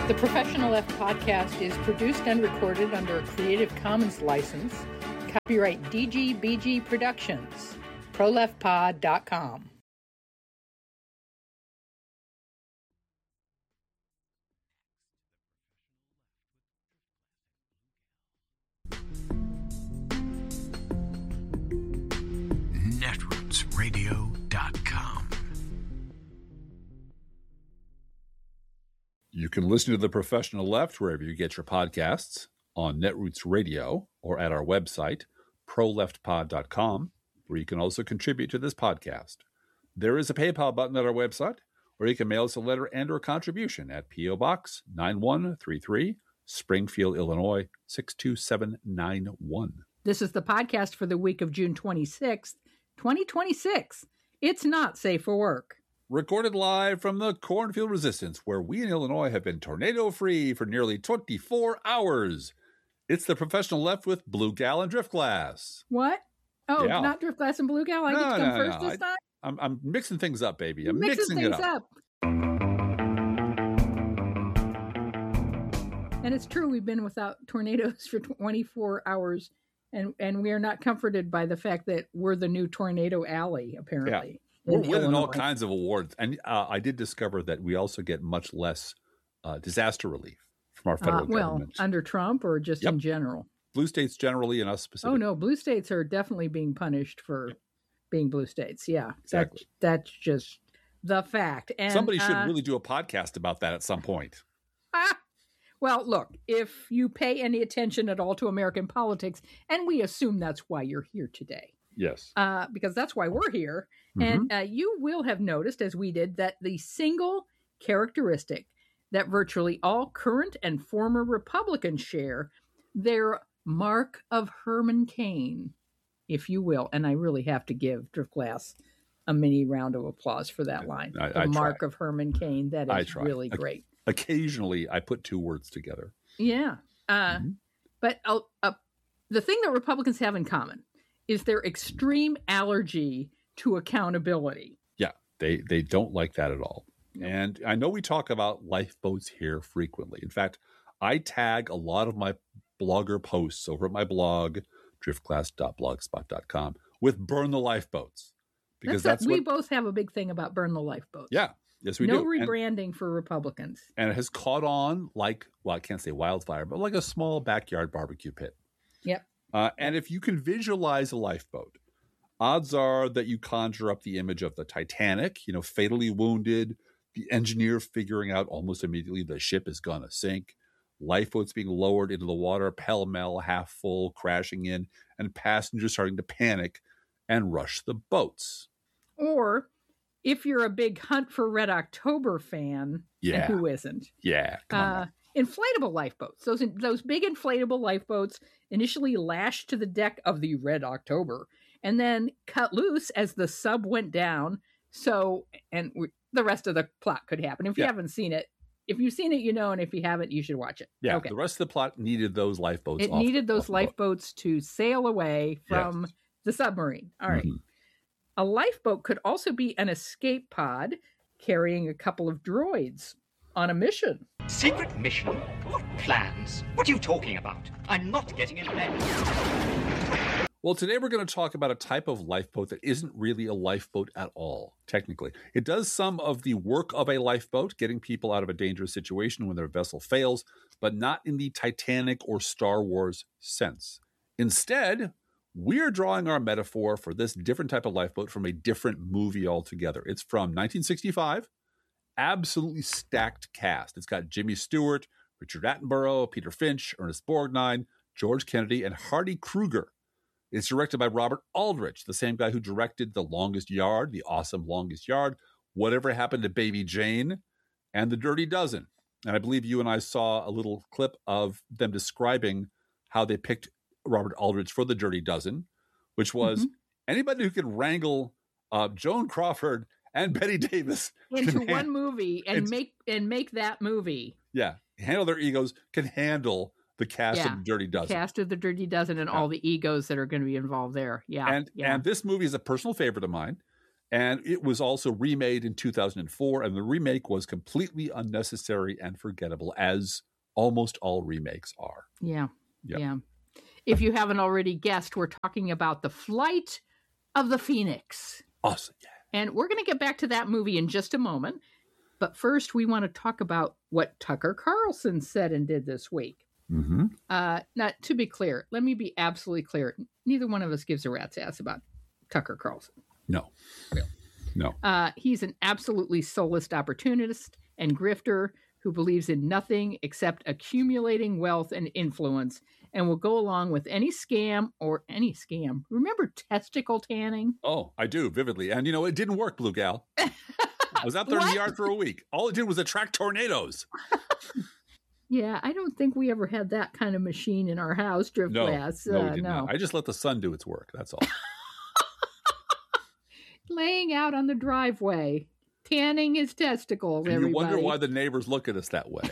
The Professional Left podcast is produced and recorded under a Creative Commons license. Copyright DGBG Productions. ProLeftPod.com. Netrootsradio.com. You can listen to The Professional Left wherever you get your podcasts, on Netroots Radio, or at our website, proleftpod.com, where you can also contribute to this podcast. There is a PayPal button at our website, or you can mail us a letter and or contribution at P.O. Box 9133, Springfield, Illinois, 62791. This is the podcast for the week of June 26th, 2026. It's not safe for work. Recorded live from the Cornfield Resistance, where we in Illinois have been tornado-free for nearly 24 hours. It's The Professional Left with Blue Gal and Driftglass. What? Oh, Yeah. Not Driftglass and Blue Gal? I get to come first this time? I'm mixing things up, baby. I'm Mixing mixing it things up. And it's true, we've been without tornadoes for 24 hours, and we are not comforted by the fact that we're the new tornado alley, apparently. We're in winning all Illinois. kinds of awards. And I did discover that we also get much less disaster relief from our federal government. Under Trump or just Yep. in general? Blue states generally and us specifically. Oh, no, blue states are definitely being punished for being blue states. Yeah, Exactly. That's just the fact. And Somebody should really do a podcast about that at some point. Well, look, if you pay any attention at all to American politics, and we assume that's why you're here today, Yes. because that's why we're here, Mm-hmm. and you will have noticed, as we did, that the single characteristic that virtually all current and former Republicans share, their mark of Herman Cain, if you will. And I really have to give Driftglass a mini round of applause for that line. I mark try. of Herman Cain. That I is try. really great. Occasionally, I put two words together. Yeah. But the thing that Republicans have in common is their extreme allergy to accountability. Yeah, they don't like that at all. And I know we talk about lifeboats here frequently. In fact, I tag a lot of my blogger posts over at my blog, driftglass.blogspot.com, with burn the lifeboats. Because we both have a big thing about burn the lifeboats. Yeah. Yes, we no do. rebranding for Republicans. And it has caught on like, well, I can't say wildfire, but like a small backyard barbecue pit. Yep. And if you can visualize a lifeboat, odds are that you conjure up the image of the Titanic, fatally wounded, the engineer figuring out almost immediately the ship is going to sink, lifeboats being lowered into the water, pell-mell, half full, crashing in, and passengers starting to panic and rush the boats. Or if you're a big Hunt for Red October fan, and who isn't? Yeah, come on. Inflatable lifeboats. Those big inflatable lifeboats initially lashed to the deck of the Red October and then cut loose as the sub went down. So, the rest of the plot could happen. If you haven't seen it, if you've seen it, and if you haven't, you should watch it. Yeah, okay. The rest of the plot needed those lifeboats. It needed those lifeboats to sail away from the submarine. All right. Mm-hmm. A lifeboat could also be an escape pod carrying a couple of droids on a mission. Secret mission? What plans? What are you talking about? I'm not getting in bed. Well, today we're going to talk about a type of lifeboat that isn't really a lifeboat at all, technically. It does some of the work of a lifeboat, getting people out of a dangerous situation when their vessel fails, but not in the Titanic or Star Wars sense. Instead, we're drawing our metaphor for this different type of lifeboat from a different movie altogether. It's from 1965, absolutely stacked cast. It's got Jimmy Stewart, Richard Attenborough, Peter Finch, Ernest Borgnine, George Kennedy, and Hardy Kruger. It's directed by Robert Aldrich, the same guy who directed The Longest Yard, the awesome Longest Yard, Whatever Happened to Baby Jane, and The Dirty Dozen. And I believe you and I saw a little clip of them describing how they picked Robert Aldrich for The Dirty Dozen, which was anybody who could wrangle Joan Crawford and Bette Davis into one movie and make that movie. Yeah, handle their egos, can handle the cast of The Dirty Dozen. The cast of The Dirty Dozen and all the egos that are going to be involved there. Yeah. And this movie is a personal favorite of mine. And it was also remade in 2004, and the remake was completely unnecessary and forgettable, as almost all remakes are. Yeah. Yep. Yeah. If you haven't already guessed, we're talking about The Flight of the Phoenix. Awesome. Yeah. And we're going to get back to that movie in just a moment. But first, we want to talk about what Tucker Carlson said and did this week. Mm-hmm. Now, to be clear, let me be absolutely clear. Neither one of us gives a rat's ass about Tucker Carlson. No. Really. No. He's an absolutely soulless opportunist and grifter who believes in nothing except accumulating wealth and influence and will go along with any scam. Remember testicle tanning? Oh, I do, vividly. And, it didn't work, Blue Gal. I was out there in the yard for a week. All it did was attract tornadoes. Yeah, I don't think we ever had that kind of machine in our house, drift glass. No, we did not. I just let the sun do its work. That's all. Laying out on the driveway, tanning his testicles, and everybody. You wonder why the neighbors look at us that way,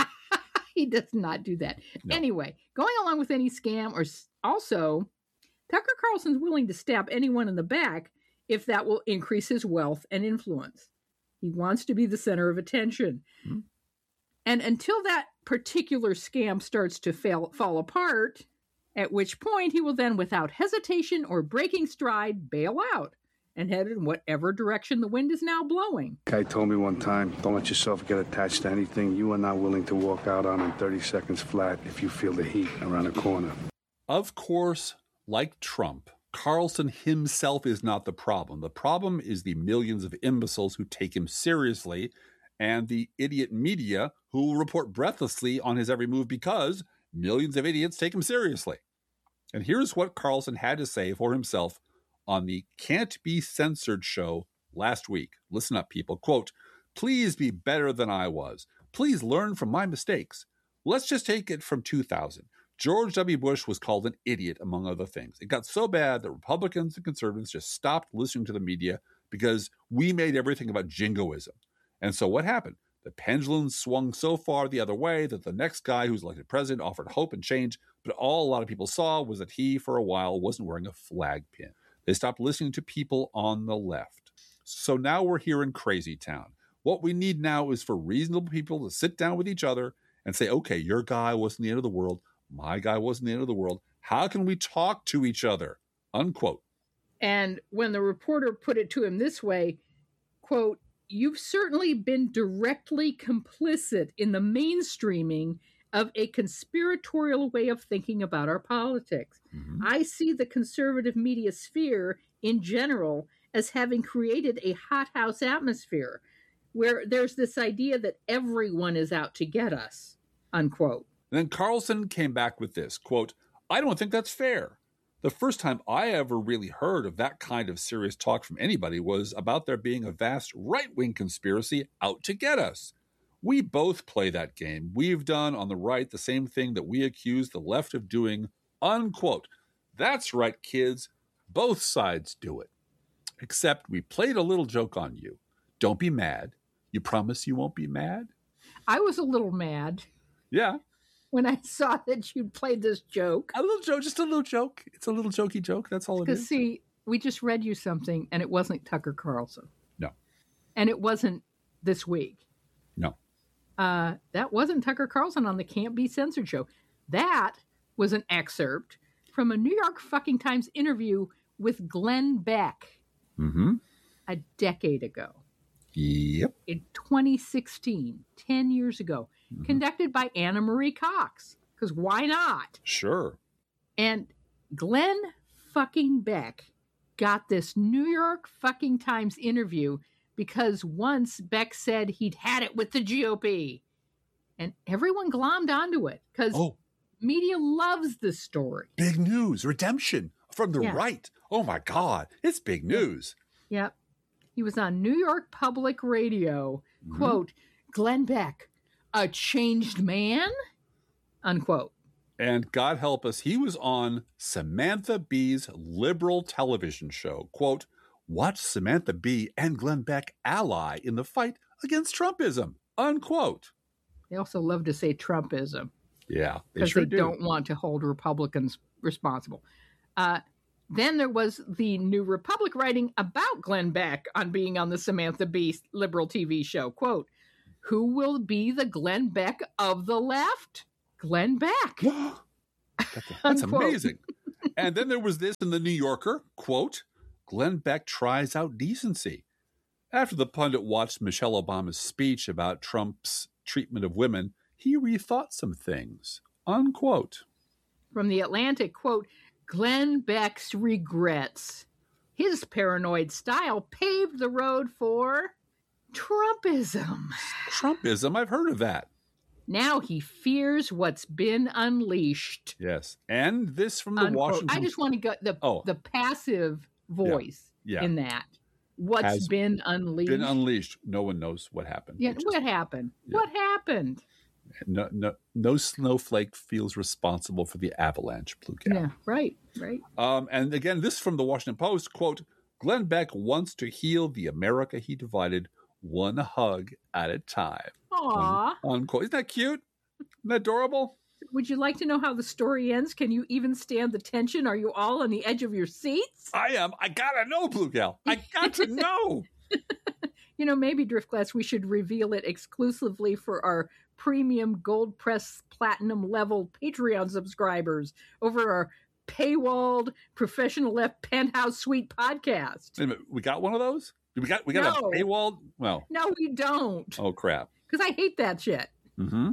He does not do that. No. Anyway, going along with any scam, or also, Tucker Carlson's willing to stab anyone in the back if that will increase his wealth and influence. He wants to be the center of attention. Mm-hmm. And until that particular scam starts to fall apart, at which point he will then, without hesitation or breaking stride, bail out and head in whatever direction the wind is now blowing. Guy told me one time, don't let yourself get attached to anything you are not willing to walk out on in 30 seconds flat if you feel the heat around the corner. Of course, like Trump, Carlson himself is not the problem. The problem is the millions of imbeciles who take him seriously and the idiot media who will report breathlessly on his every move because millions of idiots take him seriously. And here's what Carlson had to say for himself on the Can't Be Censored show last week. Listen up, people. Quote, "Please be better than I was. Please learn from my mistakes. Let's just take it from 2000. George W. Bush was called an idiot, among other things. It got so bad that Republicans and conservatives just stopped listening to the media because we made everything about jingoism. And so what happened? The pendulum swung so far the other way that the next guy who's elected president offered hope and change, but all a lot of people saw was that he, for a while, wasn't wearing a flag pin. They stopped listening to people on the left. So now we're here in Crazy Town. What we need now is for reasonable people to sit down with each other and say, okay, your guy wasn't the end of the world. My guy wasn't the end of the world. How can we talk to each other?" Unquote. And when the reporter put it to him this way, quote, "You've certainly been directly complicit in the mainstreaming of a conspiratorial way of thinking about our politics. Mm-hmm. I see the conservative media sphere in general as having created a hothouse atmosphere where there's this idea that everyone is out to get us," unquote. Then Carlson came back with this, quote, "I don't think that's fair. The first time I ever really heard of that kind of serious talk from anybody was about there being a vast right-wing conspiracy out to get us. We both play that game. We've done on the right the same thing that we accuse the left of doing," unquote. That's right, kids. Both sides do it. Except we played a little joke on you. Don't be mad. You promise you won't be mad? I was a little mad. Yeah. When I saw that you'd played this joke. A little joke, just a little joke. It's a little jokey joke. That's all it is. Because, see, we just read you something, and it wasn't Tucker Carlson. No. And it wasn't this week. No. That wasn't Tucker Carlson on the Can't Be Censored show. That was an excerpt from a New York fucking Times interview with Glenn Beck a decade ago. Yep. In 2016, 10 years ago, conducted by Anna Marie Cox. Because why not? Sure. And Glenn fucking Beck got this New York fucking Times interview because once Beck said he'd had it with the GOP. And everyone glommed onto it because media loves this story. Big news, redemption from the right. Oh my God, it's big news. Yep. He was on New York Public Radio, quote, "Glenn Beck, a changed man," unquote. And God help us, he was on Samantha Bee's liberal television show. Quote, "Watch Samantha Bee and Glenn Beck ally in the fight against Trumpism," unquote. They also love to say Trumpism. Yeah, because they don't want to hold Republicans responsible. Then there was the New Republic writing about Glenn Beck on being on the Samantha Bee liberal TV show. Quote, who will be the Glenn Beck of the left? Glenn Beck. That's amazing. And then there was this in the New Yorker, quote, Glenn Beck tries out decency. After the pundit watched Michelle Obama's speech about Trump's treatment of women, he rethought some things, unquote. From the Atlantic, quote, Glenn Beck's regrets. His paranoid style paved the road for Trumpism. Trumpism, I've heard of that. Now he fears what's been unleashed. Yes. And this from the Unquote. Washington... I just want to get the passive voice in that. What's been unleashed? Been unleashed. No one knows what happened. Yeah, what happened? Yeah. What happened? No snowflake feels responsible for the avalanche, Blue Cow. Yeah, right. And again, this from the Washington Post, quote, Glenn Beck wants to heal the America he divided one hug at a time. Aww. Unquote. Isn't that cute? Isn't that adorable? Would you like to know how the story ends? Can you even stand the tension? Are you all on the edge of your seats? I am. I gotta know, Blue Gal. I got to know. Maybe Driftglass, we should reveal it exclusively for our premium gold press platinum level Patreon subscribers over our paywalled professional left penthouse suite podcast. Wait a minute, we got one of those? We got a paywalled? Well, no, we don't. Oh crap! Because I hate that shit. Mm-hmm.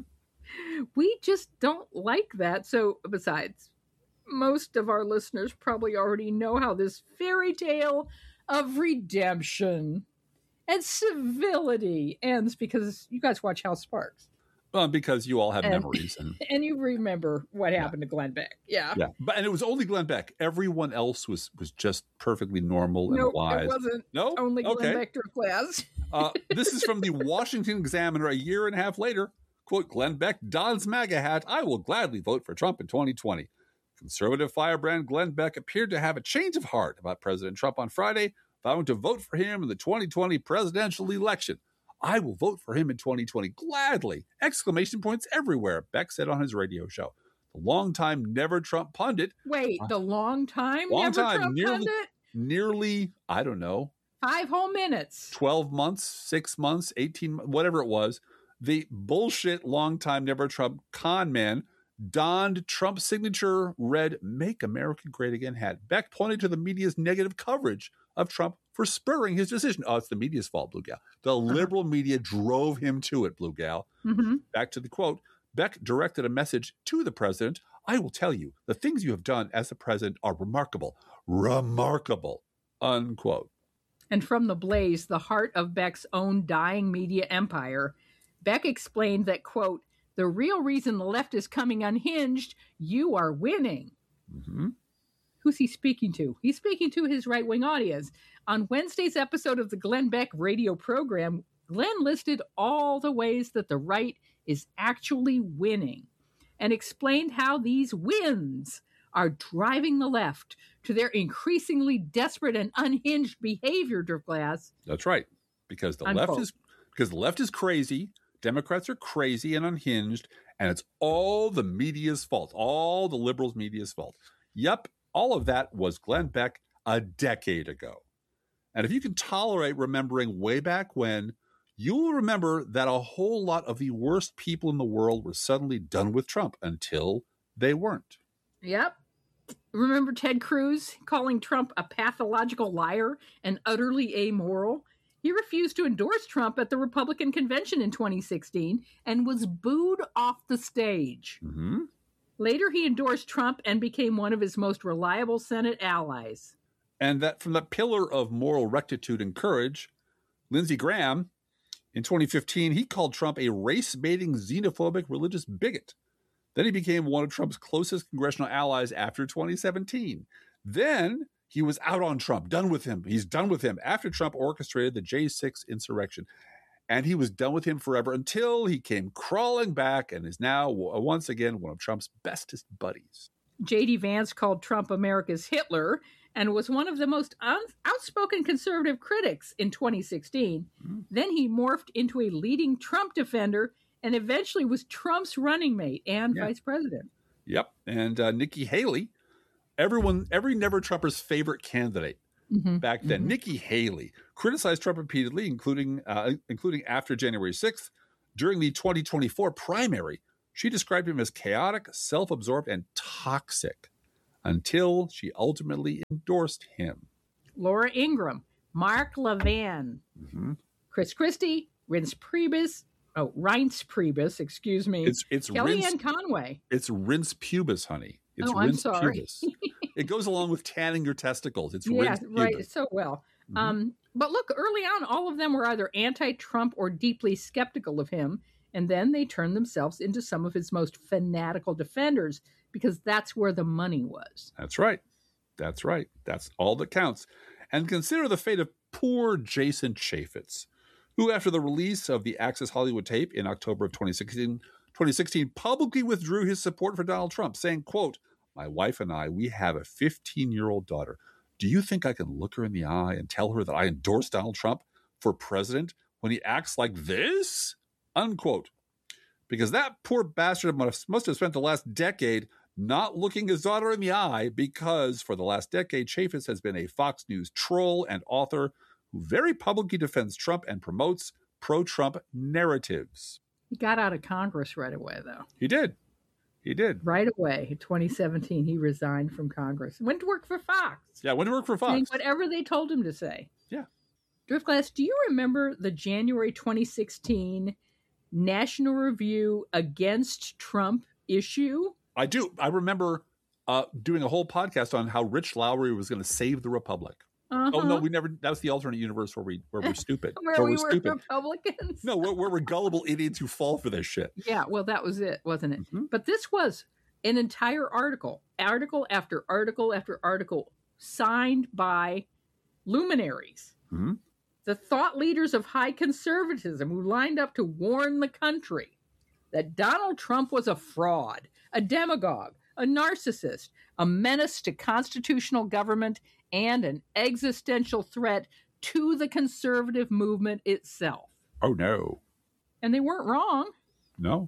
We just don't like that. So, besides, most of our listeners probably already know how this fairy tale of redemption and civility ends because you guys watch House Sparks. Well, because you all have memories. And you remember what happened to Glenn Beck. Yeah. And it was only Glenn Beck. Everyone else was just perfectly normal and wise. It wasn't. No? Only Glenn Beck Driftglass. This is from the Washington Examiner a year and a half later. Quote, Glenn Beck dons MAGA hat. I will gladly vote for Trump in 2020. Conservative firebrand Glenn Beck appeared to have a change of heart about President Trump on Friday, vowing to vote for him in the 2020 presidential election. I will vote for him in 2020 gladly! Exclamation points everywhere, Beck said on his radio show. The longtime Never Trump pundit. Wait, the longtime Never Trump pundit? Nearly, I don't know. 5 whole minutes. 12 months, 6 months, 18, whatever it was. The bullshit longtime Never Trump con man donned Trump's signature red Make America Great Again hat. Beck pointed to the media's negative coverage of Trump for spurring his decision. Oh, it's the media's fault, Blue Gal. The liberal media drove him to it, Blue Gal. Mm-hmm. Back to the quote. Beck directed a message to the president. I will tell you, the things you have done as the president are remarkable. Remarkable. Unquote. And from the Blaze, the heart of Beck's own dying media empire, Beck explained that, quote, the real reason the left is coming unhinged, you are winning. Mm-hmm. Who's he speaking to? He's speaking to his right-wing audience. On Wednesday's episode of the Glenn Beck radio program, Glenn listed all the ways that the right is actually winning and explained how these wins are driving the left to their increasingly desperate and unhinged behavior, Driftglass. That's right. Because the left is crazy. Democrats are crazy and unhinged, and it's all the media's fault, all the liberals' media's fault. Yep, all of that was Glenn Beck a decade ago. And if you can tolerate remembering way back when, you'll remember that a whole lot of the worst people in the world were suddenly done with Trump until they weren't. Yep. Remember Ted Cruz calling Trump a pathological liar and utterly amoral? He refused to endorse Trump at the Republican convention in 2016 and was booed off the stage. Mm-hmm. Later, he endorsed Trump and became one of his most reliable Senate allies. And that from the pillar of moral rectitude and courage, Lindsey Graham, in 2015, he called Trump a race-baiting, xenophobic, religious bigot. Then he became one of Trump's closest congressional allies after 2017. Then he was out on Trump, done with him. He's done with him after Trump orchestrated the J6 insurrection. And he was done with him forever until he came crawling back and is now, once again, one of Trump's bestest buddies. J.D. Vance called Trump America's Hitler and was one of the most outspoken conservative critics in 2016. Mm-hmm. Then he morphed into a leading Trump defender and eventually was Trump's running mate and vice president. Yep. And Nikki Haley every Never Trumper's favorite candidate back then, Nikki Haley, criticized Trump repeatedly, including after January 6th. During the 2024 primary, she described him as chaotic, self-absorbed, and toxic until she ultimately endorsed him. Laura Ingraham, Mark Levin, Chris Christie, Reince Priebus, excuse me. It's Kellyanne Conway. It's rinse pubis, honey. It's I'm rinse sorry. pubis. It goes along with tanning your testicles. It's Yeah, rinse right. pubis. So well. But look, early on, all of them were either anti-Trump or deeply skeptical of him, and then they turned themselves into some of his most fanatical defenders because that's where the money was. That's right. That's right. That's all that counts. And consider the fate of poor Jason Chaffetz, who, after the release of the Access Hollywood tape in October of 2016, publicly withdrew his support for Donald Trump, saying, quote, "My wife and I, we have a 15-year-old daughter. Do you think I can look her in the eye and tell her that I endorse Donald Trump for president when he acts like this?" Unquote. Because that poor bastard must have spent the last decade not looking his daughter in the eye, because for the last decade, Chaffetz has been a Fox News troll and author who very publicly defends Trump and promotes pro-Trump narratives. He got out of Congress right away, though. He did. Right away. In 2017, he resigned from Congress. Went to work for Fox. Yeah, went to work for Fox. Saying whatever they told him to say. Yeah. Driftglass, do you remember the January 2016 National Review Against Trump issue? I do. I remember doing a whole podcast on how Rich Lowry was going to save the Republic. Oh no, we never. That was the alternate universe where we're stupid. where we were stupid. Republicans. No, we're gullible idiots who fall for this shit. Yeah, well, that was it, wasn't it? But this was an entire article after article after article, signed by luminaries, the thought leaders of high conservatism, who lined up to warn the country that Donald Trump was a fraud, a demagogue, a narcissist, a menace to constitutional government, and an existential threat to the conservative movement itself. Oh, no. And they weren't wrong. No.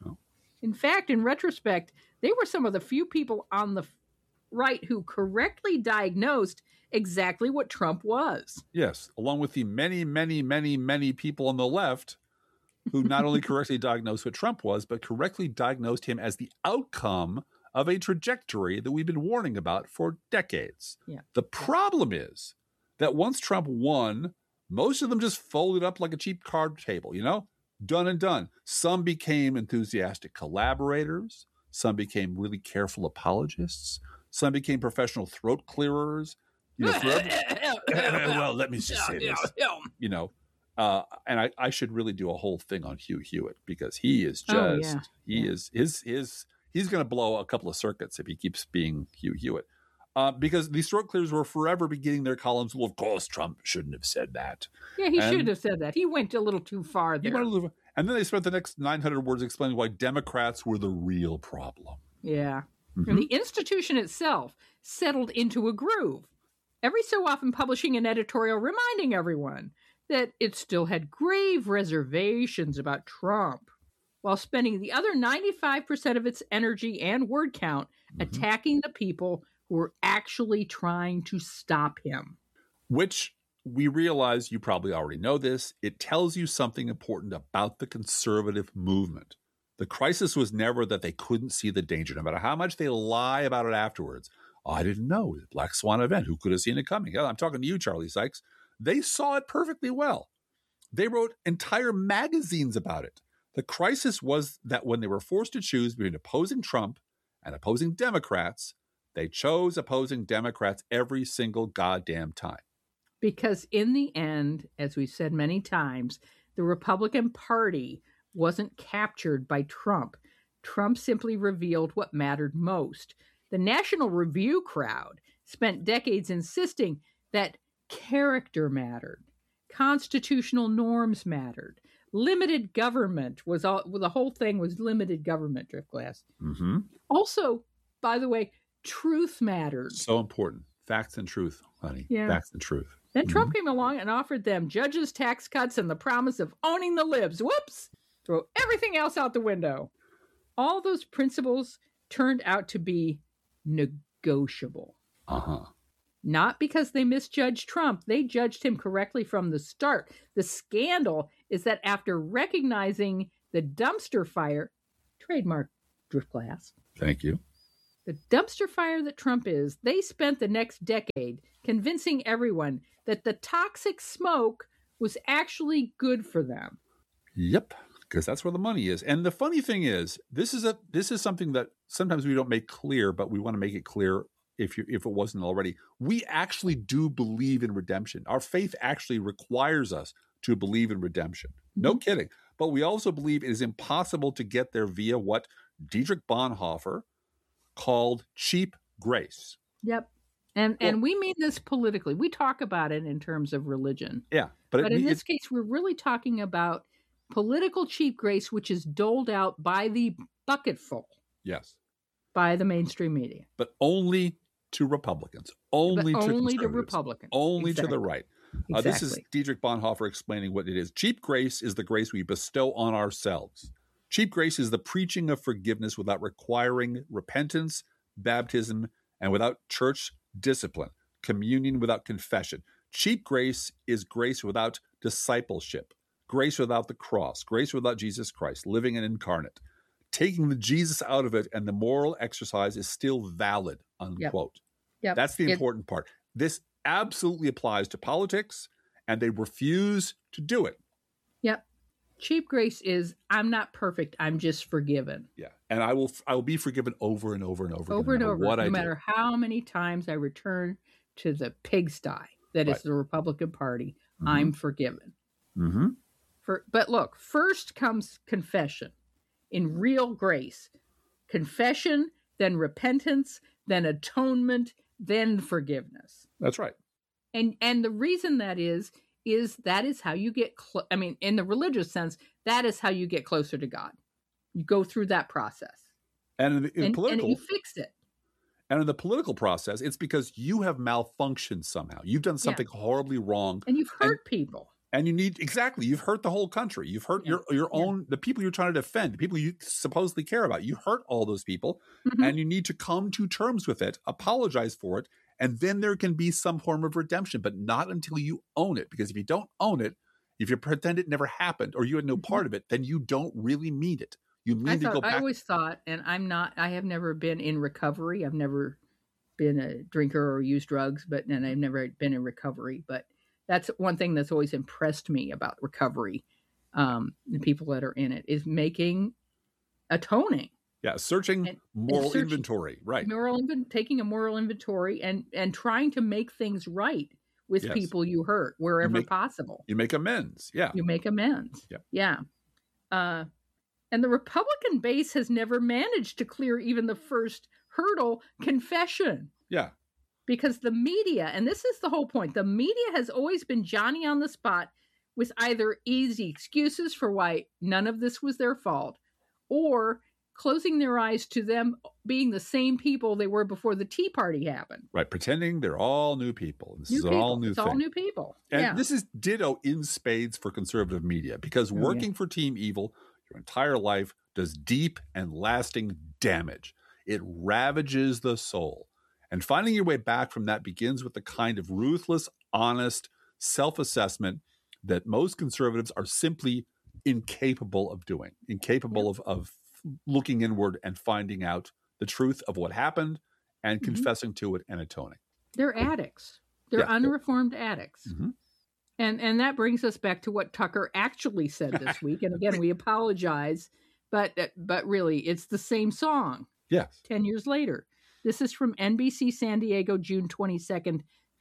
In fact, in retrospect, they were some of the few people on the right who correctly diagnosed exactly what Trump was. Yes, along with the many, many, many, many people on the left who not only correctly diagnosed what Trump was, but correctly diagnosed him as the outcome of a trajectory that we've been warning about for decades. Yeah. The problem is that once Trump won, most of them just folded up like a cheap card table, Done and done. Some became enthusiastic collaborators. Some became really careful apologists. Some became professional throat clearers. Well, let me just say this. And I should really do a whole thing on Hugh Hewitt, because he is just he's going to blow a couple of circuits if he keeps being Hugh Hewitt. Because these throat clearers were forever beginning their columns. Well, of course, Trump shouldn't have said that. Yeah, he should have said that. He went a little too far there. And then they spent the next 900 words explaining why Democrats were the real problem. Yeah. And the institution itself settled into a groove, every so often publishing an editorial reminding everyone that it still had grave reservations about Trump, while spending the other 95% of its energy and word count attacking the people who were actually trying to stop him. Which we realize you probably already know this. It tells you something important about the conservative movement. The crisis was never that they couldn't see the danger, no matter how much they lie about it afterwards. Oh, I didn't know. The Black Swan event. Who could have seen it coming? I'm talking to you, Charlie Sykes. They saw it perfectly well. They wrote entire magazines about it. The crisis was that when they were forced to choose between opposing Trump and opposing Democrats, they chose opposing Democrats every single goddamn time. Because in the end, as we've said many times, the Republican Party wasn't captured by Trump. Trump simply revealed what mattered most. The National Review crowd spent decades insisting that character mattered, constitutional norms mattered, limited government was all. Well, the whole thing was limited government, Driftglass. Also, by the way, truth mattered. So important. Facts and truth, honey. Yeah. Facts and truth. Then Trump came along and offered them judges' tax cuts and the promise of owning the libs. Whoops! Throw everything else out the window. All those principles turned out to be negotiable. Uh-huh. Not because they misjudged Trump. They judged him correctly from the start. The scandal is that after recognizing the dumpster fire, trademark Driftglass, Thank you. the dumpster fire that Trump is, they spent the next decade convincing everyone that the toxic smoke was actually good for them. Yep, because that's where the money is. And the funny thing is, this is something that sometimes we don't make clear, but we want to make it clear if it wasn't already. We actually do believe in redemption. Our faith actually requires us to believe in redemption. No kidding. But we also believe it is impossible to get there via what Dietrich Bonhoeffer called cheap grace. Yep. And we mean this politically. We talk about it in terms of religion. Yeah. But in this case, we're really talking about political cheap grace, which is doled out by the bucketful. Yes. By the mainstream media. But only to Republicans. Only to Republicans. Only to the right. Exactly. This is Dietrich Bonhoeffer explaining what it is. Cheap grace is the grace we bestow on ourselves. Cheap grace is the preaching of forgiveness without requiring repentance, baptism, and without church discipline, communion without confession. Cheap grace is grace without discipleship, grace without the cross, grace without Jesus Christ, living and incarnate. Taking the Jesus out of it and the moral exercise is still valid, unquote. Yep. That's the important part. This absolutely applies to politics, and they refuse to do it. Yep. Cheap grace is, I'm not perfect, I'm just forgiven. Yeah. And I will be forgiven over and over and over Over again, and over, what I no do. matter how many times I return to the pigsty that is the Republican Party, I'm forgiven. Mm-hmm. But look, first comes confession in real grace. Confession, then repentance, then atonement, then forgiveness. That's right. And the reason that is that is how you get, in the religious sense, that is how you get closer to God. You go through that process. And in political, and you fix it. And in the political process, it's because you have malfunctioned somehow. You've done something horribly wrong. And you've hurt people. And you've hurt the whole country. You've hurt your own, the people you're trying to defend, the people you supposedly care about. You hurt all those people, and you need to come to terms with it, apologize for it, and then there can be some form of redemption, but not until you own it. Because if you don't own it, if you pretend it never happened or you had no part of it, then you don't really mean it. You mean to go back. I always thought, and I have never been in recovery. I've never been a drinker or used drugs, and I've never been in recovery, but that's one thing that's always impressed me about recovery, the people that are in it, is atoning. Yeah, searching moral inventory, right. Taking a moral inventory and trying to make things right with people you hurt wherever possible. You make amends, yeah. You make amends, yeah. And the Republican base has never managed to clear even the first hurdle, confession. Yeah. Because the media, and this is the whole point, the media has always been Johnny on the spot with either easy excuses for why none of this was their fault, or closing their eyes to them being the same people they were before the Tea Party happened. Right, pretending they're all new people. This is all new thing. It's all new people. And this is ditto in spades for conservative media, because working for Team Evil your entire life does deep and lasting damage. It ravages the soul. And finding your way back from that begins with the kind of ruthless, honest self-assessment that most conservatives are simply incapable of doing, incapable of looking inward and finding out the truth of what happened and confessing to it and atoning. They're addicts. They're unreformed addicts. Mm-hmm. And that brings us back to what Tucker actually said this week. And again, we apologize, but really, it's the same song. Yes. 10 years later. This is from NBC San Diego, June 22nd,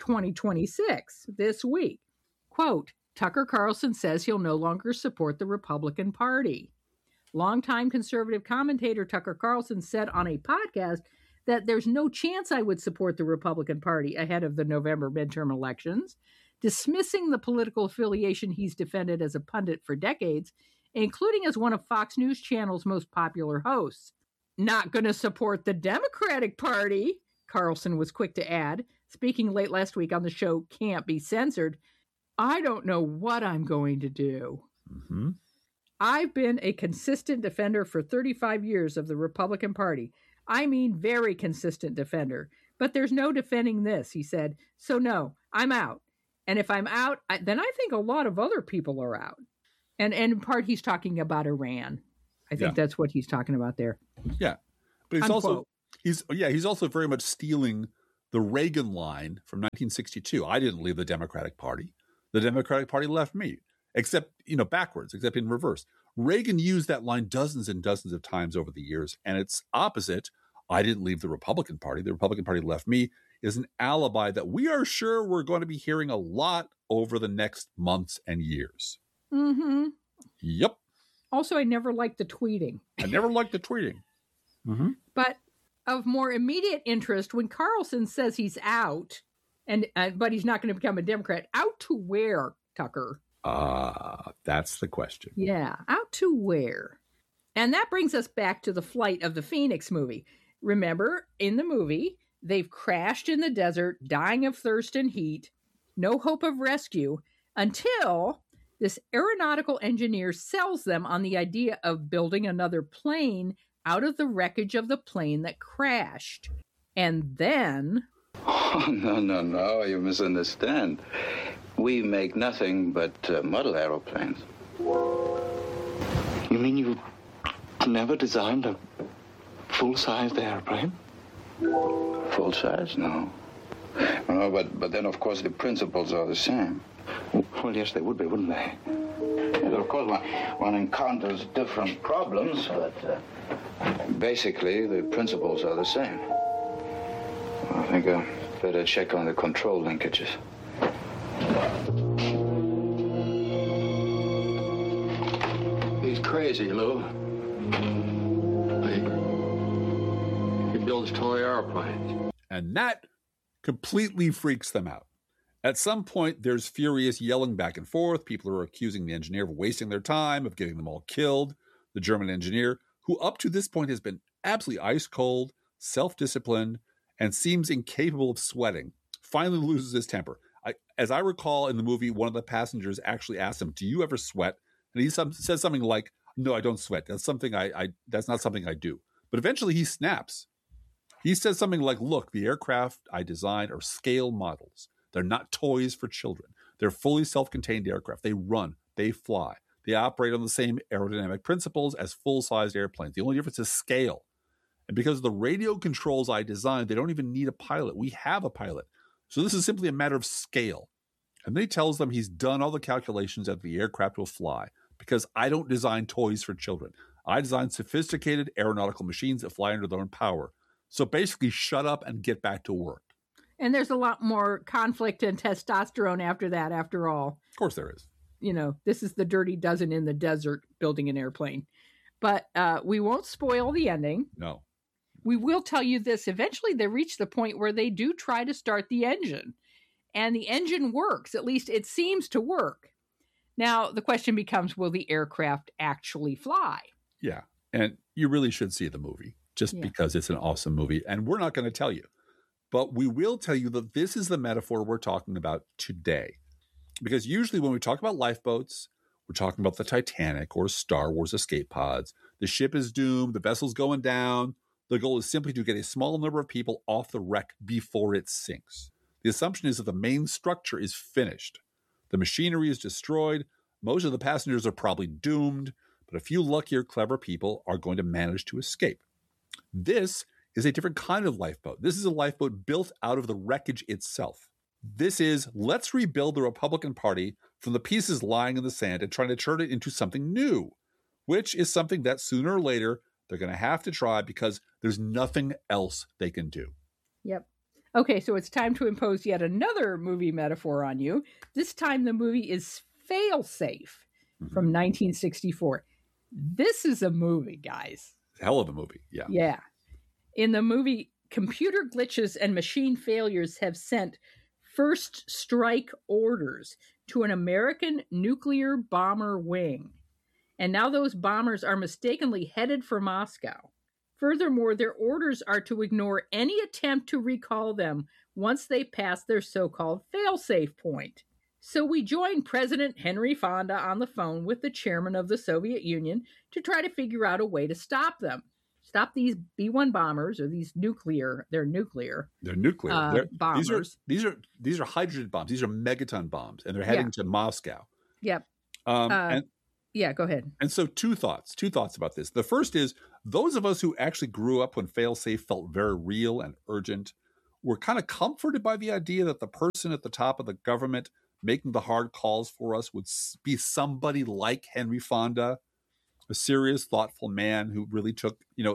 2026, this week. Quote, Tucker Carlson says he'll no longer support the Republican Party. Longtime conservative commentator Tucker Carlson said on a podcast that there's no chance I would support the Republican Party ahead of the November midterm elections, dismissing the political affiliation he's defended as a pundit for decades, including as one of Fox News Channel's most popular hosts. Not going to support the Democratic Party, Carlson was quick to add, speaking late last week on the show Can't Be Censored. I don't know what I'm going to do. Mm-hmm. I've been a consistent defender for 35 years of the Republican Party. I mean, very consistent defender. But there's no defending this, he said. So no, I'm out. And if I'm out, then I think a lot of other people are out. And in part, he's talking about Iran. I think that's what he's talking about there. Yeah. But he's Unquote. he's also very much stealing the Reagan line from 1962. I didn't leave the Democratic Party. The Democratic Party left me, except in reverse. Reagan used that line dozens and dozens of times over the years, and it's opposite. I didn't leave the Republican Party. The Republican Party left me is an alibi that we are sure we're going to be hearing a lot over the next months and years. Mm-hmm. Yep. Also, I never liked the tweeting. I never liked the tweeting. Mm-hmm. But of more immediate interest, when Carlson says he's out, but he's not going to become a Democrat, out to where, Tucker? That's the question. Yeah, out to where? And that brings us back to the Flight of the Phoenix movie. Remember, in the movie, they've crashed in the desert, dying of thirst and heat, no hope of rescue, until this aeronautical engineer sells them on the idea of building another plane out of the wreckage of the plane that crashed. And then... Oh, no, you misunderstand. We make nothing but model aeroplanes. You mean you never designed a full-sized airplane? Full size? No. No, but then, of course, the principles are the same. Well, yes, they would be, wouldn't they? Yes, of course, one encounters different problems, but basically, the principles are the same. I think I better check on the control linkages. He's crazy, Lou. He builds toy airplanes. And that completely freaks them out. At some point, there's furious yelling back and forth. People are accusing the engineer of wasting their time, of getting them all killed. The German engineer, who up to this point has been absolutely ice cold, self-disciplined, and seems incapable of sweating, finally loses his temper. As I recall in the movie, one of the passengers actually asked him, "Do you ever sweat?" And he says something like, "No, I don't sweat. That's something that's not something I do." But eventually he snaps. He says something like, "Look, the aircraft I designed are scale models. They're not toys for children. They're fully self-contained aircraft. They run, they fly. They operate on the same aerodynamic principles as full-sized airplanes. The only difference is scale. And because of the radio controls I designed, they don't even need a pilot. We have a pilot. So this is simply a matter of scale." And then he tells them he's done all the calculations that the aircraft will fly because I don't design toys for children. I design sophisticated aeronautical machines that fly under their own power. So basically, shut up and get back to work. And there's a lot more conflict and testosterone after that, after all. Of course there is. You know, this is the Dirty Dozen in the desert building an airplane. But we won't spoil the ending. No. We will tell you this. Eventually, they reach the point where they do try to start the engine. And the engine works. At least it seems to work. Now, the question becomes, will the aircraft actually fly? Yeah. And you really should see the movie just because it's an awesome movie. And we're not going to tell you. But we will tell you that this is the metaphor we're talking about today. Because usually when we talk about lifeboats, we're talking about the Titanic or Star Wars escape pods. The ship is doomed. The vessel's going down. The goal is simply to get a small number of people off the wreck before it sinks. The assumption is that the main structure is finished. The machinery is destroyed. Most of the passengers are probably doomed, but a few luckier, clever people are going to manage to escape. This is a different kind of lifeboat. This is a lifeboat built out of the wreckage itself. This is, let's rebuild the Republican Party from the pieces lying in the sand and trying to turn it into something new, which is something that sooner or later they're going to have to try because there's nothing else they can do. Yep. Okay, so it's time to impose yet another movie metaphor on you. This time the movie is Failsafe from 1964. This is a movie, guys. Hell of a movie, yeah. Yeah. In the movie, computer glitches and machine failures have sent first strike orders to an American nuclear bomber wing. And now those bombers are mistakenly headed for Moscow. Furthermore, their orders are to ignore any attempt to recall them once they pass their so-called fail-safe point. So we join President Henry Fonda on the phone with the chairman of the Soviet Union to try to figure out a way to stop them. stop these B-1 bombers or these nuclear. They're nuclear. Bombers. These are hydrogen bombs. These are megaton bombs, and they're heading to Moscow. Yep. Yeah, go ahead. And so two thoughts about this. The first is those of us who actually grew up when fail-safe felt very real and urgent were kind of comforted by the idea that the person at the top of the government making the hard calls for us would be somebody like Henry Fonda, a serious, thoughtful man who really took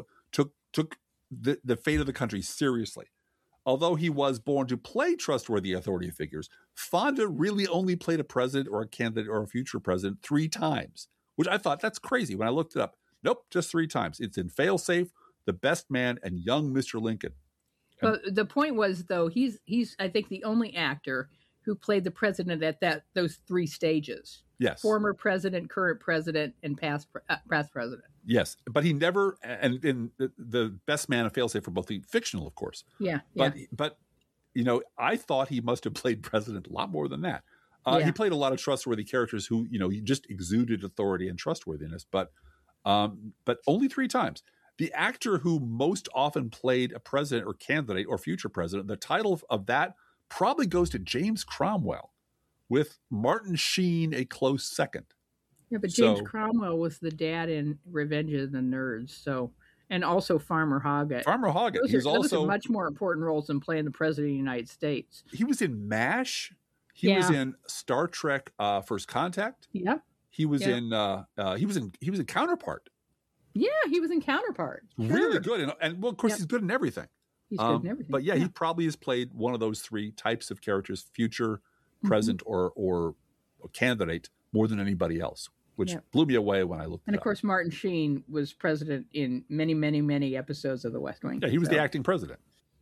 the fate of the country seriously. Although he was born to play trustworthy authority figures, Fonda really only played a president or a candidate or a future president 3 times, which I thought that's crazy. When I looked it up, nope, just 3 times. It's in Failsafe, The Best Man, and Young Mr. Lincoln. But the point was, though, he's I think the only actor who played the president at those 3 stages. Yes. Former president, current president, and past president. Yes, but he never, and in the Best Man and Failsafe were both fictional, of course. Yeah. But I thought he must have played president a lot more than that. He played a lot of trustworthy characters who, he just exuded authority and trustworthiness, but only 3 times. The actor who most often played a president or candidate or future president, the title of that probably goes to James Cromwell, with Martin Sheen a close second. Yeah, but James Cromwell was the dad in Revenge of the Nerds, and also Farmer Hoggett. Those are much more important roles than playing the president of the United States. He was in MASH. He was in Star Trek: First Contact. Yeah. He was in Counterpart. Yeah, he was in Counterpart. Sure. Really good, and well, of course, he's good in everything. He's good in everything. But he probably has played one of those 3 types of characters: future, present, or candidate, more than anybody else, which blew me away when I looked. And of course, Martin Sheen was president in many, many, many episodes of The West Wing. Yeah, he was the acting president.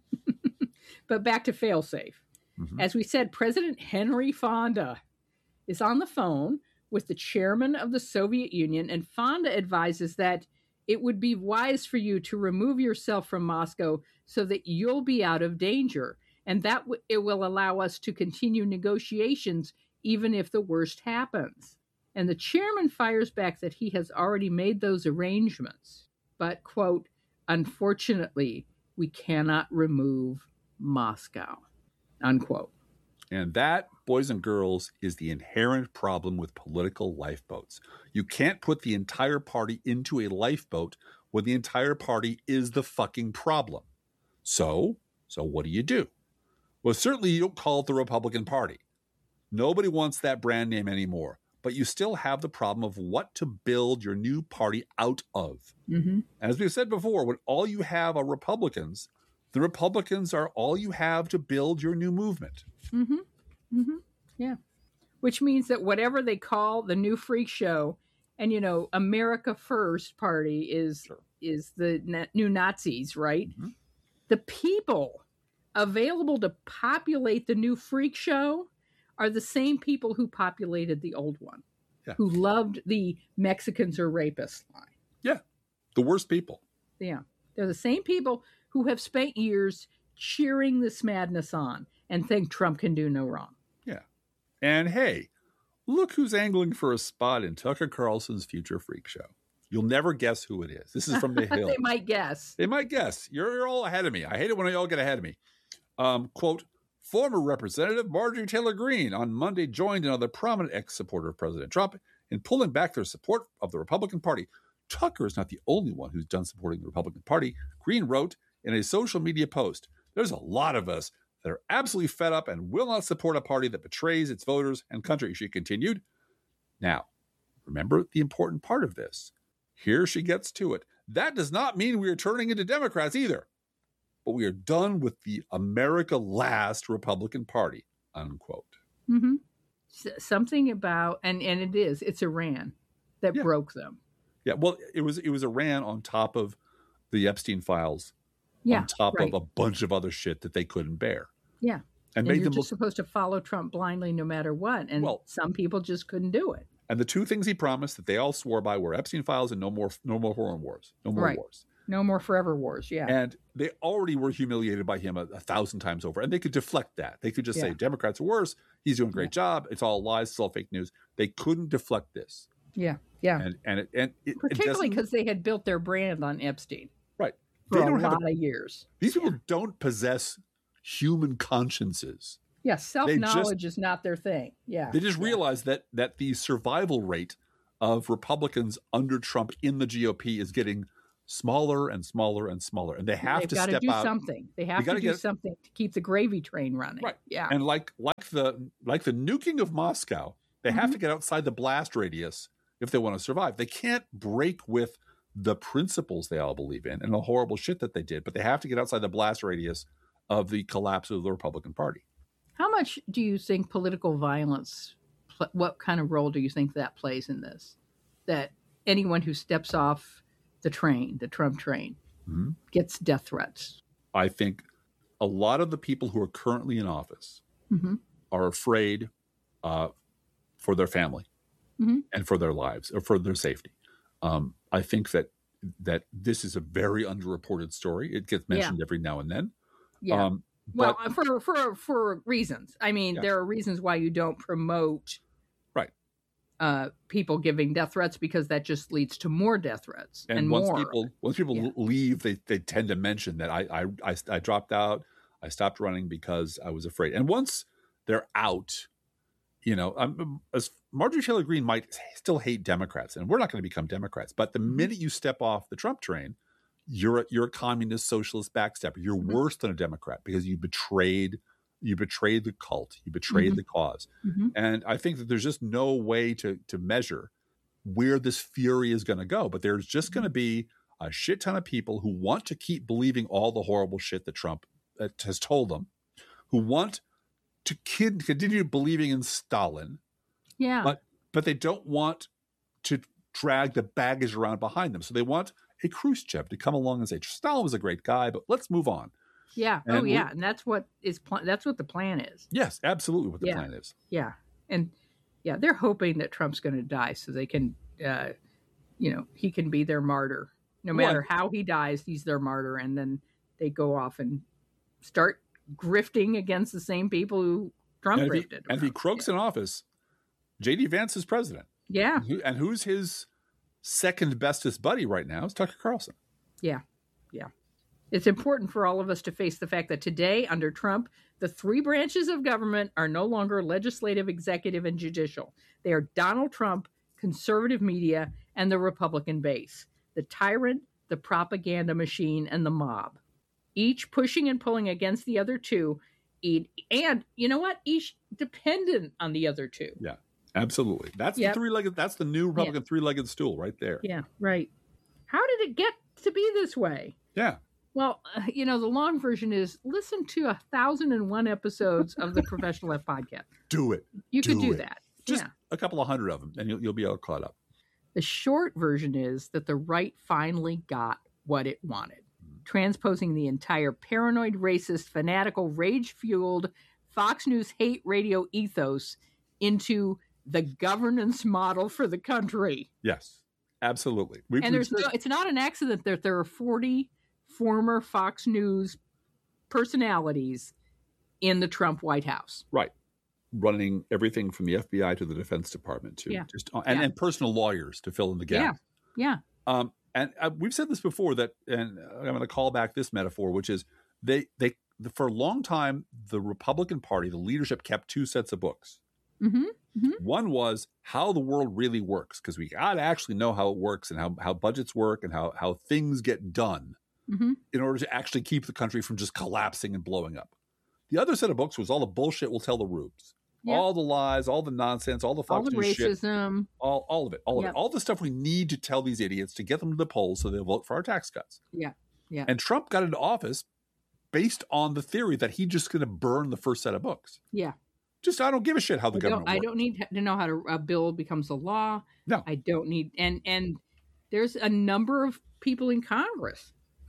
But back to Failsafe. As we said, President Henry Fonda is on the phone with the chairman of the Soviet Union, and Fonda advises that it would be wise for you to remove yourself from Moscow so that you'll be out of danger, and that it will allow us to continue negotiations even if the worst happens. And the chairman fires back that he has already made those arrangements, but, quote, unfortunately, we cannot remove Moscow, unquote. And that, boys and girls, is the inherent problem with political lifeboats. You can't put the entire party into a lifeboat when the entire party is the fucking problem. So what do? Well, certainly you don't call it the Republican Party. Nobody wants that brand name anymore. But you still have the problem of what to build your new party out of. As we've said before, when all you have are Republicans, the Republicans are all you have to build your new movement. Yeah. Which means that whatever they call the new freak show, and America First Party is the new Nazis, right? The people available to populate the new freak show are the same people who populated the old one, who loved the Mexicans or rapists line. Yeah, the worst people. Yeah, they're the same people who have spent years cheering this madness on and think Trump can do no wrong. Yeah. And hey, look who's angling for a spot in Tucker Carlson's future freak show. You'll never guess who it is. This is from The Hill. They might guess. You're all ahead of me. I hate it when y'all get ahead of me. Quote, former Representative Marjorie Taylor Greene on Monday joined another prominent ex-supporter of President Trump in pulling back their support of the Republican Party. Tucker is not the only one who's done supporting the Republican Party. Greene wrote in a social media post, there's a lot of us that are absolutely fed up and will not support a party that betrays its voters and country, she continued. Now, remember the important part of this. Here she gets to it. That does not mean we are turning into Democrats either, but we are done with the America Last Republican Party, unquote. Something about, and it's Iran that broke them. Yeah, well, it was Iran on top of the Epstein files, on top of a bunch of other shit that they couldn't bear. Yeah. And you're just supposed to follow Trump blindly no matter what. And some people just couldn't do it. And the 2 things he promised that they all swore by were Epstein files and no more foreign wars. No more wars. No more forever wars, yeah. And they already were humiliated by him 1,000 times over. And they could deflect that. They could just say, Democrats are worse. He's doing a great job. It's all lies. It's all fake news. They couldn't deflect this. Yeah, yeah. And particularly because they had built their brand on Epstein. Right. for a lot of years. These people don't possess human consciences. Yeah, self-knowledge is not their thing. Yeah. They just realize that the survival rate of Republicans under Trump in the GOP is getting smaller and smaller and smaller, and they have to step out. They've got to do something. They have to do something to keep the gravy train running. Right. Yeah. And like the nuking of Moscow, they have to get outside the blast radius if they want to survive. They can't break with the principles they all believe in and the horrible shit that they did, but they have to get outside the blast radius of the collapse of the Republican Party. How much do you think political violence, what kind of role do you think that plays in this? That anyone who steps off the train, the Trump train, gets death threats? I think a lot of the people who are currently in office are afraid for their family and for their lives or for their safety. I think that this is a very underreported story. It gets mentioned every now and then. Yeah. Well, for reasons. I mean, there are reasons why you don't promote people giving death threats, because that just leads to more death threats and once more. People leave, they tend to mention that I dropped out, I stopped running because I was afraid. And once they're out, as Marjorie Taylor Greene might still hate Democrats, and we're not going to become Democrats, but the minute you step off the Trump train, you're a communist socialist backstepper. You're worse than a Democrat because you betrayed the cult, you betrayed the cause. And I think that there's just no way to measure where this fury is going to go. But there's just going to be a shit ton of people who want to keep believing all the horrible shit that Trump has told them, who want to continue believing in Stalin. Yeah. But they don't want to drag the baggage around behind them. So they want a Khrushchev to come along and say, Stalin was a great guy, but let's move on. Yeah. And that's what the plan is. Yes, absolutely what the plan is. Yeah. And they're hoping that Trump's going to die so they can, he can be their martyr. No matter how he dies, he's their martyr. And then they go off and start grifting against the same people who Trump grifted. And if he croaks in office, J.D. Vance is president. Yeah. And who's his second bestest buddy right now is Tucker Carlson. Yeah. Yeah. It's important for all of us to face the fact that today, under Trump, the three branches of government are no longer legislative, executive, and judicial. They are Donald Trump, conservative media, and the Republican base. The tyrant, the propaganda machine, and the mob. Each pushing and pulling against the other two. And you know what? Each dependent on the other two. Yeah, absolutely. That's the three-legged. That's the new Republican three-legged stool right there. Yeah, right. How did it get to be this way? Yeah. Well, the long version is listen to 1,001 episodes of the Professional Left podcast. Do it. You could do that. Just a couple of hundred of them, and you'll be all caught up. The short version is that the right finally got what it wanted, transposing the entire paranoid, racist, fanatical, rage-fueled Fox News hate radio ethos into the governance model for the country. Yes, absolutely. It's not an accident that there are 40 former Fox News personalities in the Trump White House. Right. Running everything from the FBI to the Defense Department to and personal lawyers to fill in the gaps. Yeah. And we've said this before and I'm going to call back this metaphor, which is they for a long time, the Republican Party, the leadership kept two sets of books. One was how the world really works, because we got to actually know how it works and how budgets work and how things get done in order to actually keep the country from just collapsing and blowing up. The other set of books was all the bullshit we'll tell the rubes. Yep. All the lies, all the nonsense, all the Fox News racism, shit, all of it, all the stuff we need to tell these idiots to get them to the polls so they'll vote for our tax cuts. Yeah. And Trump got into office based on the theory that he's just going to burn the first set of books. Yeah. I don't give a shit how the government works. I don't need to know how a bill becomes a law. No. I don't need, and there's a number of people in Congress,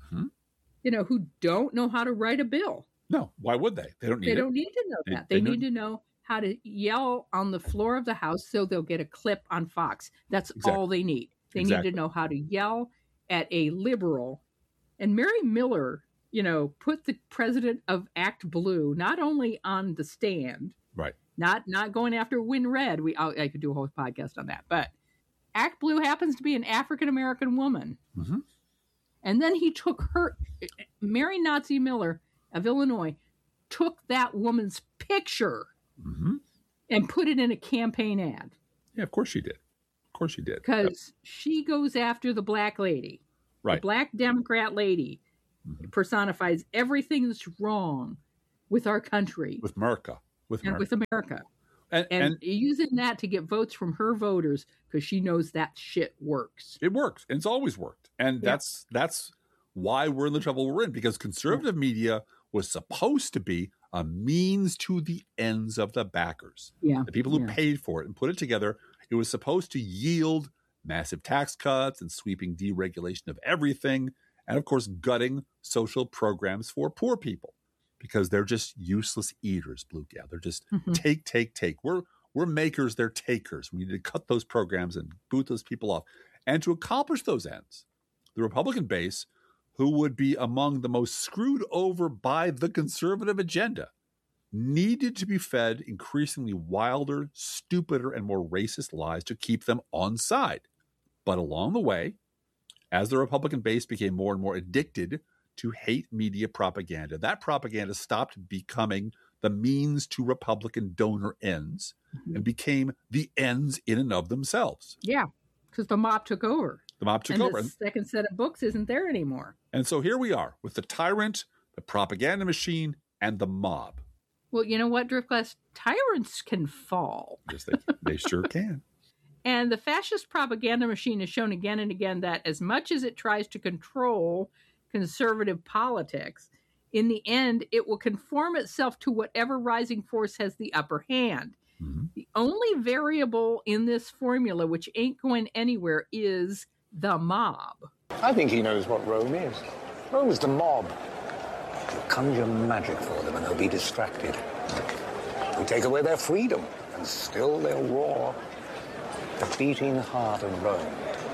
who don't know how to write a bill. No, why would they? They don't need to know that. They need to know how to yell on the floor of the House so they'll get a clip on Fox. That's all they need. They need to know how to yell at a liberal. And Mary Miller, put the president of Act Blue not only on the stand, right? Not going after Win Red. I could do a whole podcast on that, but Act Blue happens to be an African American woman, and then he took her. Mary Nazi Miller of Illinois took that woman's picture and put it in a campaign ad. Yeah, of course she did. Of course she did. Because she goes after the black lady. Right. The black Democrat lady personifies everything that's wrong with our country. With America. With America. And using that to get votes from her voters because she knows that shit works. It works. And it's always worked. And that's why we're in the trouble we're in, because conservative media was supposed to be a means to the ends of the backers. Yeah. The people who paid for it and put it together. It was supposed to yield massive tax cuts and sweeping deregulation of everything. And of course, gutting social programs for poor people because they're just useless eaters, Blue Gal. They're just take. We're makers, they're takers. We need to cut those programs and boot those people off. And to accomplish those ends, the Republican base, who would be among the most screwed over by the conservative agenda, needed to be fed increasingly wilder, stupider, and more racist lies to keep them on side. But along the way, as the Republican base became more and more addicted to hate media propaganda, that propaganda stopped becoming the means to Republican donor ends and became the ends in and of themselves. Yeah, because the mob took over. The second set of books isn't there anymore. And so here we are with the tyrant, the propaganda machine, and the mob. Well, you know what, Driftglass? Tyrants can fall. Yes, they sure can. And the fascist propaganda machine has shown again and again that as much as it tries to control conservative politics, in the end, it will conform itself to whatever rising force has the upper hand. The only variable in this formula, which ain't going anywhere, is the mob. I think he knows what Rome is. Rome is the mob. You conjure magic for them and they'll be distracted. We take away their freedom and still they'll roar. The beating heart of Rome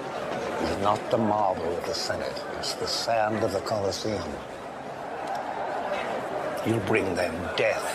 is not the marble of the Senate. It's the sand of the Colosseum. You bring them death,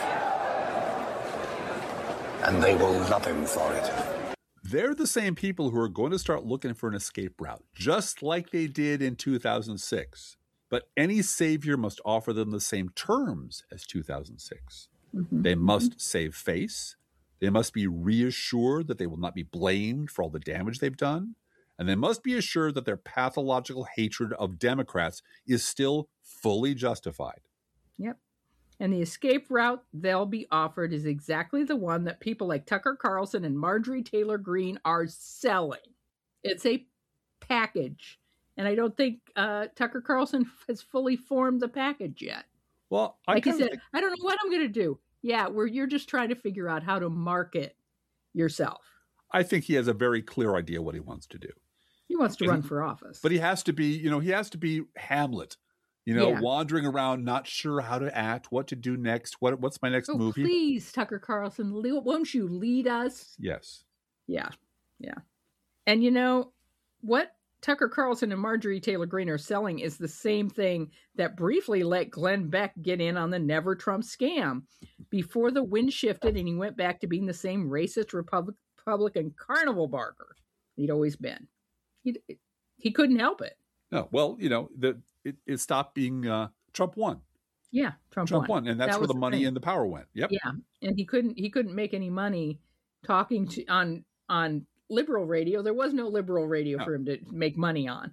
and they will love him for it. They're the same people who are going to start looking for an escape route, just like they did in 2006. But any savior must offer them the same terms as 2006. They must save face. They must be reassured that they will not be blamed for all the damage they've done. And they must be assured that their pathological hatred of Democrats is still fully justified. Yep. And the escape route they'll be offered is exactly the one that people like Tucker Carlson and Marjorie Taylor Greene are selling. It's a package. And I don't think Tucker Carlson has fully formed the package yet. Well, like he said, I don't know what I'm going to do. Yeah, you're just trying to figure out how to market yourself. I think he has a very clear idea what he wants to do. He wants to run for office. But he has to be Hamlet. Wandering around, not sure how to act, what to do next, what's my next movie. Please, Tucker Carlson, won't you lead us? Yes. Yeah. And you know, what Tucker Carlson and Marjorie Taylor Greene are selling is the same thing that briefly let Glenn Beck get in on the Never Trump scam before the wind shifted and he went back to being the same racist Republican carnival barker he'd always been. He couldn't help it. No, well, it stopped being Trump won. Yeah, Trump won, and that's where the money and the power went. Yep. Yeah, and he couldn't make any money talking on liberal radio. There was no liberal radio for him to make money on.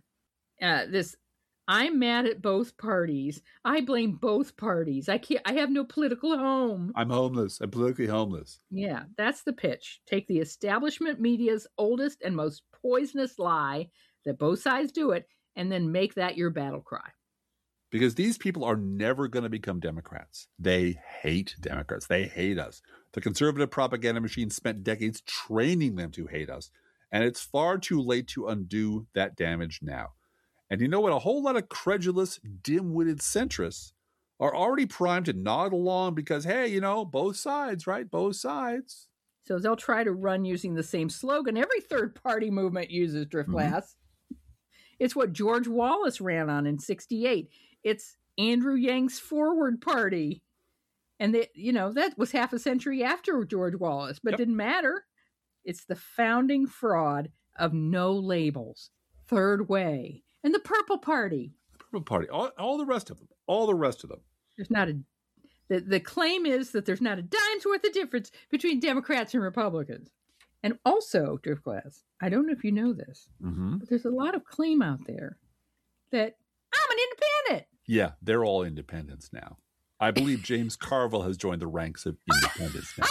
I'm mad at both parties. I blame both parties. I have no political home. I'm homeless. I'm politically homeless. Yeah, that's the pitch. Take the establishment media's oldest and most poisonous lie that both sides do it, and then make that your battle cry. Because these people are never going to become Democrats. They hate Democrats. They hate us. The conservative propaganda machine spent decades training them to hate us, and it's far too late to undo that damage now. And you know what? A whole lot of credulous, dim-witted centrists are already primed to nod along because, hey, both sides, right? Both sides. So they'll try to run using the same slogan every third-party movement uses, Driftglass. It's what George Wallace ran on in 1968. It's Andrew Yang's Forward Party. And that was half a century after George Wallace, but didn't matter. It's the founding fraud of no labels, Third Way, and the Purple Party. Party, all the rest of them, all the rest of them. There's not a. The claim is that there's not a dime's worth of difference between Democrats and Republicans. And also, Driftglass, I don't know if you know this, but there's a lot of claim out there that I'm an independent. Yeah, they're all independents now. I believe James Carville has joined the ranks of independents now.